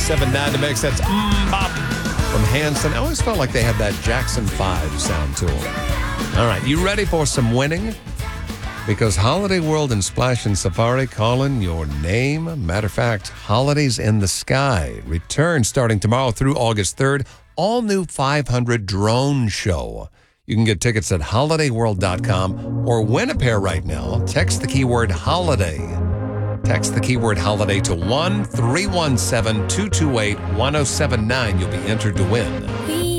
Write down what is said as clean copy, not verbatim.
1079 to mix. That's Bop from Hanson. I always felt like they had that Jackson 5 sound to them. All right, you ready for some winning? Because Holiday World and Splash and Safari calling your name. Matter of fact, Holidays in the Sky return starting tomorrow through August 3rd. All new 500 drone show. You can get tickets at holidayworld.com or win a pair right now. Text the keyword holiday. Text the keyword holiday to 1-317-228-1079. You'll be entered to win.